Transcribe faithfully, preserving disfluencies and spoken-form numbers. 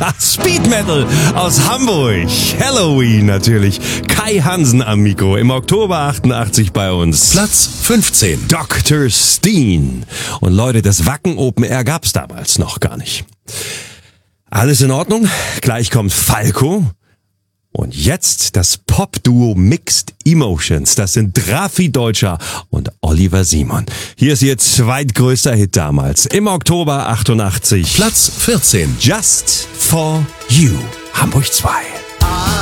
Speed Metal aus Hamburg. Halloween natürlich. Kai Hansen am Mikro. Im Oktober achtundachtzig bei uns. Platz fünfzehn. Doktor Steen. Und Leute, das Wacken Open Air gab's damals noch gar nicht. Alles in Ordnung? Gleich kommt Falco. Und jetzt das Pop-Duo Mixed Emotions. Das sind Drafi Deutscher und Oliver Simon. Hier ist ihr zweitgrößter Hit damals. Im Oktober achtundachtzig. Platz vierzehn. Just for You. Hamburg zwei.